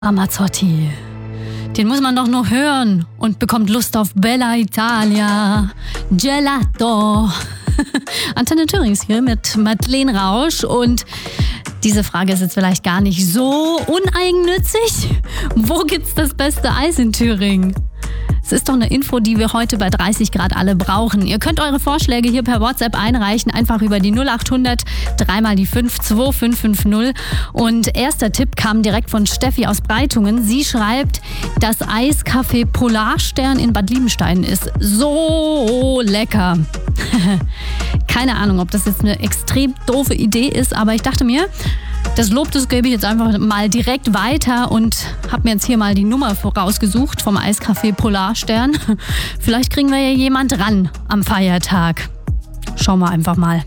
Ramazzotti. Den muss man doch nur hören und bekommt Lust auf Bella Italia, Gelato. Antenne Thürings hier mit Madeleine Rausch und diese Frage ist jetzt vielleicht gar nicht so uneigennützig. Wo gibt's das beste Eis in Thüringen? Es ist doch eine Info, die wir heute bei 30 Grad alle brauchen. Ihr könnt eure Vorschläge hier per WhatsApp einreichen, einfach über die 0800 3 mal die 5 2550. Und erster Tipp kam direkt von Steffi aus Breitungen. Sie schreibt, das Eiscafé Polarstern in Bad Liebenstein ist so lecker. Keine Ahnung, ob das jetzt eine extrem doofe Idee ist, aber ich dachte mir, das Lob, das gebe ich jetzt einfach mal direkt weiter und habe mir jetzt hier mal die Nummer vorausgesucht vom Eiscafé Polarstern. Vielleicht kriegen wir ja jemand ran am Feiertag. Schauen wir einfach mal.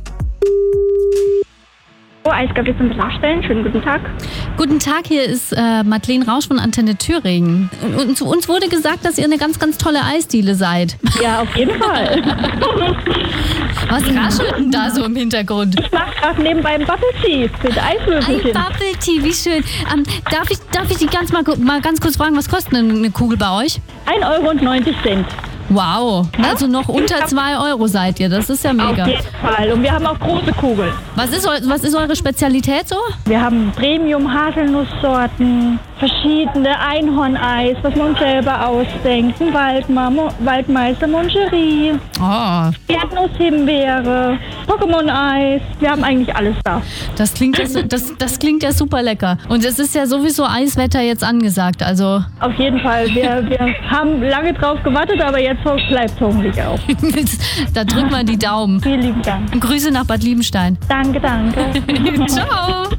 Eiscafé zum Polarstern, schönen guten Tag. Guten Tag, hier ist Madeleine Rausch von Antenne Thüringen. Und zu uns wurde gesagt, dass ihr eine ganz, ganz tolle Eisdiele seid. Ja, auf jeden Fall. Was raschelt denn da so im Hintergrund? Ich mache gerade nebenbei ein Bubble Tea mit Eiswürfelchen. Ein Bubble Tea, wie schön. Darf ich Sie mal ganz kurz fragen, was kostet denn eine Kugel bei euch? 1,90 €. Wow, also noch unter 2 € seid ihr, das ist ja mega. Auf jeden Fall. Und wir haben auch große Kugeln. Was ist eure Spezialität so? Wir haben Premium-Haselnusssorten, verschiedene Einhorneis, was man uns selber ausdenkt, ein Waldmeister Moncherie, Erdnuss-Himbeere, Pokémon-Eis. Wir haben eigentlich alles da. Das klingt ja super lecker. Und es ist ja sowieso Eiswetter jetzt angesagt, also... Auf jeden Fall. Wir haben lange drauf gewartet, aber jetzt bleibt es hoffentlich auch. Da drücken wir die Daumen. Vielen lieben Dank. Grüße nach Bad Liebenstein. Danke. Ciao.